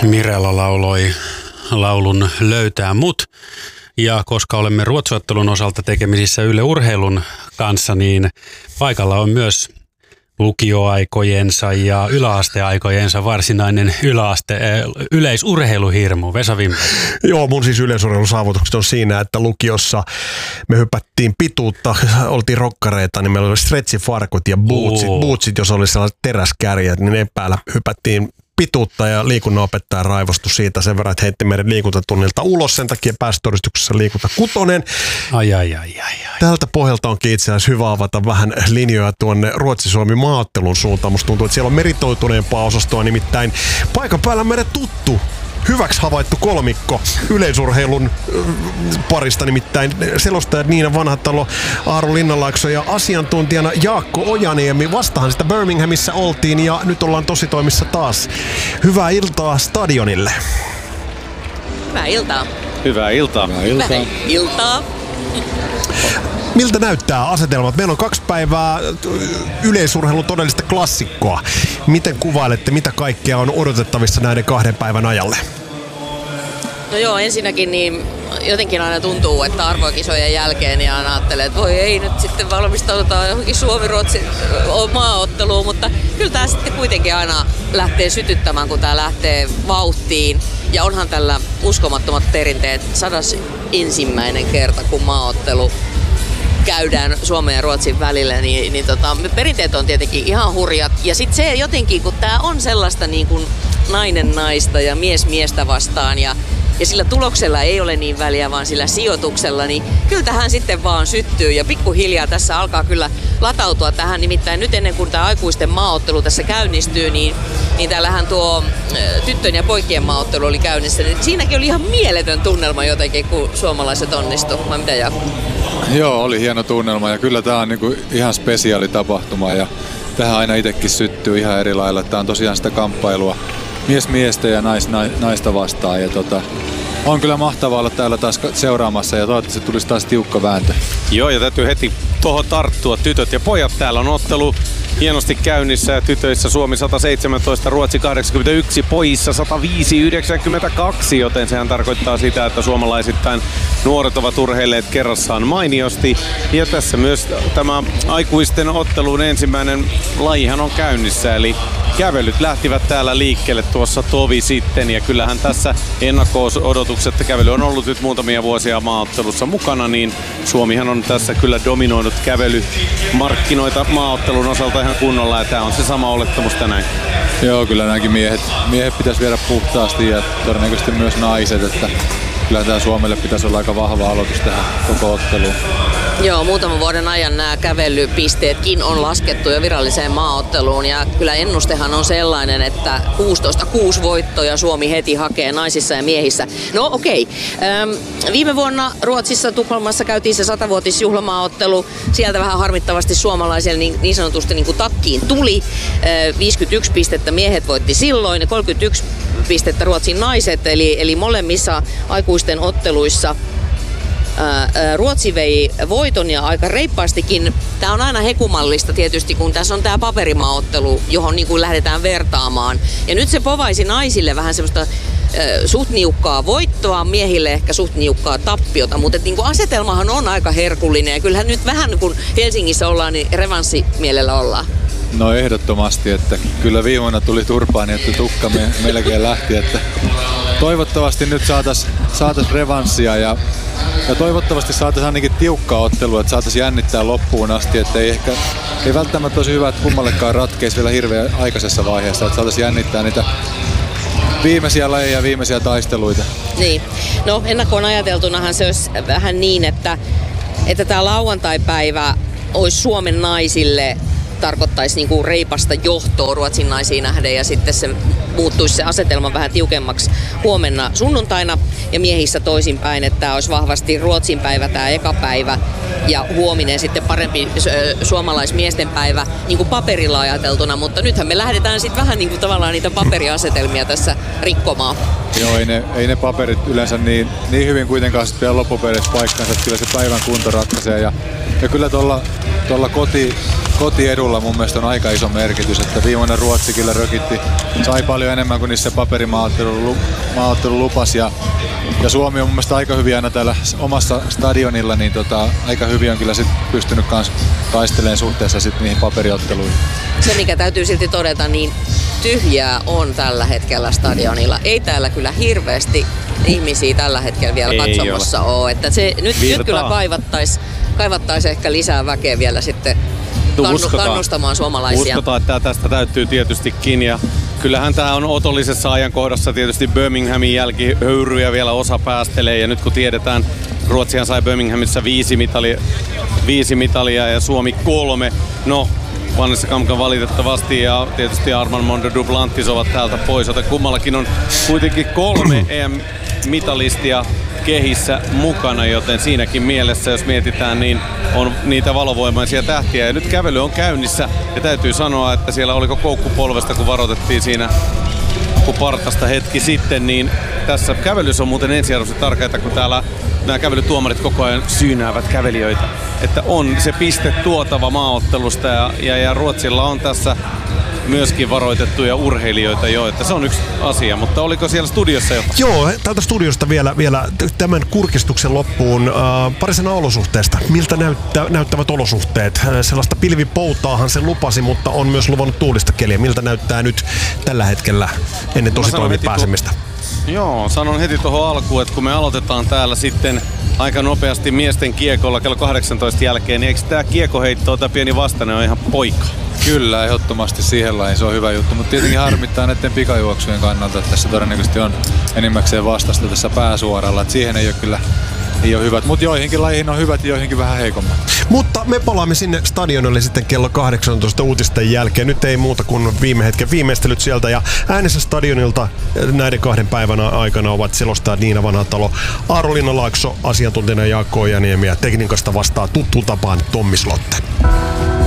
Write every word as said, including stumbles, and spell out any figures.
Mirella lauloi laulun Löytää mut. Ja koska olemme ruotsioottelun osalta tekemisissä Yle Urheilun kanssa, niin paikalla on myös lukioaikojensa ja yläasteaikojensa varsinainen yläaste, äh, yleisurheiluhirmu, Vesa Wimberg. Joo, mun siis yleisurheilusaavutukset on siinä, että lukiossa me hypättiin pituutta, oltiin rokkareita, niin meillä oli stretchifarkut ja bootsit, bootsit jos oli sellaiset teräskärjät, niin ne päällä hypättiin pituutta ja liikunnanopettaja raivostui siitä sen verran, että heitti meidän liikuntatunnilta ulos. Sen takia päästötodistuksessa liikunta kutonen. Ai, ai, ai, ai, ai. Tältä pohjalta onkin itse asiassa hyvä avata vähän linjoja tuonne Ruotsi-Suomi-maaottelun suuntaan. Musta tuntuu, että siellä on meritoituneempaa osastoa, nimittäin paikan päällä meidän tuttu, hyväksi havaittu kolmikko yleisurheilun parista, nimittäin selostaja Niina Vanhatalo, Aaro Linnanlaakso ja asiantuntijana Jaakko Ojaniemi. Vastahan sitä Birminghamissa oltiin ja nyt ollaan tositoimissa taas. Hyvää iltaa stadionille. Hyvää iltaa. Hyvää iltaa. Hyvää iltaa. Hyvää iltaa. Miltä näyttää asetelmat? Meillä on kaksi päivää yleisurheilun todellista klassikkoa. Miten kuvailette, mitä kaikkea on odotettavissa näiden kahden päivän ajalle? No joo, ensinnäkin niin jotenkin aina tuntuu, että arvokisojen jälkeen niin aina ajattelee, että voi ei nyt sitten valmistaudutaan johonkin Suomi-Ruotsi maaotteluun, mutta kyllä tämä sitten kuitenkin aina lähtee sytyttämään, kun tämä lähtee vauhtiin. Ja onhan tällä uskomattomat perinteet, sadas ensimmäinen kerta, kun maaottelu käydään Suomen ja Ruotsin välillä, niin, niin tota, perinteet on tietenkin ihan hurjat. Ja sitten se jotenkin, kun tämä on sellaista niin kuin nainen naista ja mies miestä vastaan ja, ja sillä tuloksella ei ole niin väliä, vaan sillä sijoituksella, niin kyllä tähän sitten vaan syttyy ja pikkuhiljaa tässä alkaa kyllä latautua tähän. Nimittäin nyt ennen kuin tämä aikuisten maaottelu tässä käynnistyy, niin, niin täällähän tuo tyttöjen ja poikien maaottelu oli käynnissä. Niin siinäkin oli ihan mieletön tunnelma jotenkin, kun suomalaiset onnistu. Vai mitä, Jaakko? Joo, oli hieno tunnelma ja kyllä tämä on niinku ihan spesiaali tapahtuma ja tähän aina itsekin syttyy ihan eri lailla. Tämä on tosiaan sitä kamppailua mies miestä ja nais, naista vastaan ja tota, on kyllä mahtavaa olla täällä taas seuraamassa ja toivottavasti tulisi taas tiukka vääntö. Joo, ja täytyy heti tuohon tarttua. Tytöt ja pojat, täällä on ottelu hienosti käynnissä ja tytöissä Suomi sata seitsemäntoista, Ruotsi kahdeksankymmentäyksi, pojissa sata viisi yhdeksänkymmentäkaksi, joten sehän tarkoittaa sitä, että suomalaisittain nuoret ovat urheilleet kerrassaan mainiosti. Ja tässä myös tämä aikuisten ottelun ensimmäinen lajihan on käynnissä, eli kävelyt lähtivät täällä liikkeelle tuossa tovi sitten, ja kyllähän tässä ennakko-odotukset, että kävely on ollut nyt muutamia vuosia maaottelussa mukana, niin Suomihan on tässä kyllä dominoinut kävelymarkkinoita maaottelun osalta ihan kunnolla, ja tämä on se sama olettamus tänään. Joo, kyllä nämäkin miehet, miehet pitäisi viedä puhtaasti ja todennäköisesti myös naiset, että kyllä tämä Suomelle pitäisi olla aika vahva aloitus tähän koko otteluun. Joo, muutaman vuoden ajan nämä kävelypisteetkin on laskettu jo viralliseen maaotteluun ja kyllä ennustehan on sellainen, että kuusitoista kuusi voittoja Suomi heti hakee naisissa ja miehissä. No okei, ähm, viime vuonna Ruotsissa Tukholmassa käytiin se satavuotisjuhlamaaottelu. Sieltä vähän harmittavasti suomalaisille niin, niin sanotusti niin kuin takkiin tuli. Äh, viisikymmentäyksi pistettä miehet voitti silloin ja kolmekymmentäyksi pistettä Ruotsin naiset, eli, eli molemmissa aikuisten otteluissa Ruotsi vei voiton ja aika reippaastikin. Tämä on aina hekumallista tietysti, kun tässä on tämä paperimaaottelu, johon niin kuin lähdetään vertaamaan. Ja nyt se povaisi naisille vähän semmoista äh, suht niukkaa voittoa, miehille ehkä suht niukkaa tappiota, mutta niin kuin asetelmahan on aika herkullinen ja kyllähän nyt vähän kun Helsingissä ollaan, niin revanssimielellä ollaan. No ehdottomasti, että kyllä viimeinen tuli turpaan, niin että tukka me, melkein lähti, että toivottavasti nyt saataisiin saatais revanssia ja, ja toivottavasti saataisiin ainakin tiukkaa ottelua, että saataisiin jännittää loppuun asti, että ei ehkä, ei välttämättä olisi hyvä, että kummallekaan ratkeisi vielä hirveän aikaisessa vaiheessa, että saataisiin jännittää niitä viimeisiä lajeja ja viimeisiä taisteluita. Niin, no ennakkoon ajateltunahan se olisi vähän niin, että, että tämä lauantaipäivä olisi Suomen naisille tarkoittaisi niin kuin reipasta johtoa Ruotsin naisiin nähden ja sitten se muuttuisi se asetelma vähän tiukemmaksi huomenna sunnuntaina ja miehissä toisinpäin, että tämä olisi vahvasti Ruotsin päivä tämä eka päivä ja huominen sitten parempi suomalaismiesten päivä niin kuin paperilla ajateltuna, mutta nythän me lähdetään sitten vähän niin kuin tavallaan niitä paperiasetelmia tässä rikkomaan. Joo, ei ne, ei ne paperit yleensä niin, niin hyvin kuitenkaan sitten vielä loppupeleissä paikkansa, että kyllä se päivän kunto ratkaisee ja ja kyllä tuolla, tuolla koti, kotiedulla mun mielestä on aika iso merkitys, että viimeinen Ruotsi kyllä rökitti, sai paljon enemmän kuin niissä paperimaaottelu lupas ja, ja Suomi on mun mielestä aika hyvin aina täällä omassa stadionilla, niin tota, aika hyvin on kyllä sit pystynyt kans taistelemaan suhteessa sit niihin paperiotteluihin. Se mikä täytyy silti todeta, niin tyhjää on tällä hetkellä stadionilla. Ei täällä kyllä hirveästi ihmisiä tällä hetkellä vielä katsomossa ole. Että se, nyt, nyt kyllä kaivattaisi kaivattais ehkä lisää väkeä vielä sitten kannu, kannustamaan suomalaisia. Uskotaan, että tästä täytyy tietystikin. Ja kyllähän tämä on otollisessa ajankohdassa tietysti Birminghamin jälkihöyryjä vielä osa päästelee. Ja nyt kun tiedetään, Ruotsihan sai Birminghamissa viisi mitalia, viisi mitalia ja Suomi kolme. No, Vanessa Kamka valitettavasti ja tietysti Armand Mondo Duplantis ovat täältä pois, joten kummallakin on kuitenkin kolme E M-mitalistia kehissä mukana, joten siinäkin mielessä, jos mietitään, niin on niitä valovoimaisia tähtiä. Ja nyt kävely on käynnissä ja täytyy sanoa, että siellä oliko koukkupolvesta, kun varoitettiin siinä partasta hetki sitten, niin tässä kävelyssä on muuten ensiarvoisesti tärkeää, kun täällä nämä kävelytuomarit koko ajan syynäävät kävelijöitä, että on se piste tuotava maaottelusta ja, ja, ja Ruotsilla on tässä myöskin varoitettuja urheilijoita jo, että se on yksi asia, mutta oliko siellä studiossa jo? Joo, täältä studiosta vielä, vielä tämän kurkistuksen loppuun äh, pari sanaa olosuhteesta. Miltä näyttä, näyttävät olosuhteet? Sellaista pilvipoutaahan se lupasi, mutta on myös luvannut tuulista keliä. Miltä näyttää nyt tällä hetkellä ennen tositoimipääsemistä? Joo, sanon heti tuohon alkuun, että kun me aloitetaan täällä sitten aika nopeasti miesten kiekolla kello kahdeksantoista jälkeen, niin eikö tää kiekoheitto, tää pieni vastainen on ihan poika? Kyllä, ehdottomasti siihen lajiin se on hyvä juttu, mutta tietenkin harmittaa näiden pikajuoksujen kannalta, että tässä todennäköisesti on enimmäkseen vastasta tässä pääsuoralla, että siihen ei ole kyllä ei ole hyvät, mutta joihinkin lajiin on hyvät ja joihinkin vähän heikommat. Mutta me palaamme sinne stadionille sitten kello kahdeksantoista uutisten jälkeen. Nyt ei muuta kuin viime hetken viimeistelyt sieltä ja äänessä stadionilta näiden kahden päivän aikana ovat selostaa Niina Vanhatalo, Aaroliina Laakso, asiantuntijana Jaakko Ojaniemi ja tekniikasta vastaa tuttuun tapaan Tommi Slotte.